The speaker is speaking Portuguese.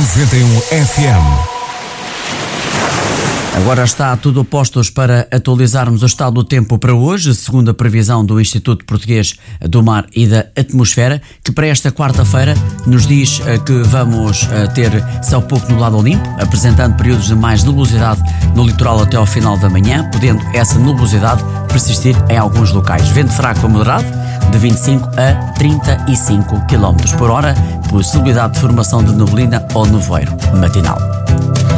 91 FM. Agora está tudo postos para atualizarmos o estado do tempo para hoje, segundo a previsão do Instituto Português do Mar e da Atmosfera, que para esta quarta-feira nos diz que vamos ter céu pouco nublado ou limpo, apresentando períodos de mais nebulosidade no litoral até ao final da manhã, podendo essa nebulosidade persistir em alguns locais. Vento fraco a moderado, de 25 a 35 km por hora, possibilidade de formação de neblina ou nevoeiro matinal.